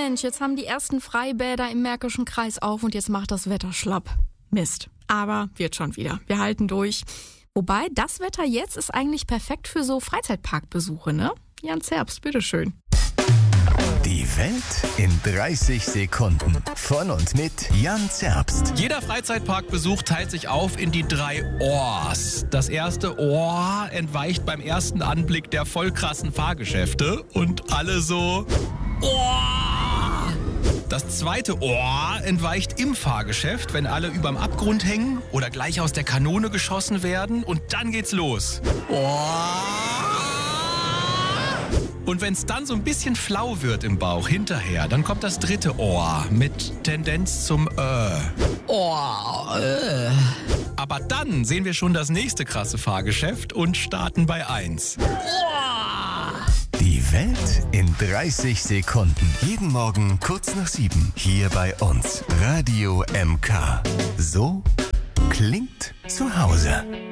Mensch, jetzt haben die ersten Freibäder im Märkischen Kreis auf und jetzt macht das Wetter schlapp. Mist. Aber wird schon wieder. Wir halten durch. Wobei, das Wetter jetzt ist eigentlich perfekt für so Freizeitparkbesuche, ne? Jan Zerbst, bitteschön. Die Welt in 30 Sekunden. Von und mit Jan Zerbst. Jeder Freizeitparkbesuch teilt sich auf in die 3 Ohrs. Das erste Ohr entweicht beim ersten Anblick der voll krassen Fahrgeschäfte und alle so Ohr. Das zweite Ohr entweicht im Fahrgeschäft, wenn alle überm Abgrund hängen oder gleich aus der Kanone geschossen werden und dann geht's los. Ohr. Und wenn es dann so ein bisschen flau wird im Bauch hinterher, dann kommt das dritte Ohr mit Tendenz zum Ohr. Aber dann sehen wir schon das nächste krasse Fahrgeschäft und starten bei 1. Die Welt in 30 Sekunden. Jeden Morgen kurz nach 7. Hier bei uns. Radio MK. So klingt zu Hause.